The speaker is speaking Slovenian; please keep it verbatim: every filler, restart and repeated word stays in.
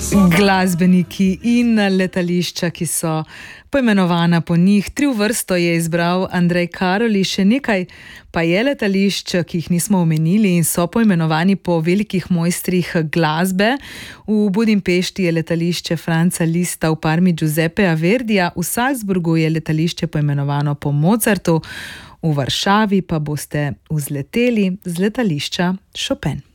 Glasbeniki in letališča, ki so poimenovana po njih. Tri v vrsto je izbral Andrej Karoli, še nekaj pa je letališč, ki jih nismo omenili in so poimenovani po velikih mojstrih glasbe. V Budimpešti je letališče Franza Liszta, v Parmi Giuseppeja Verdija, v Salzburgu je letališče poimenovano po Mozartu, v Varšavi pa boste vzleteli z letališča Chopin.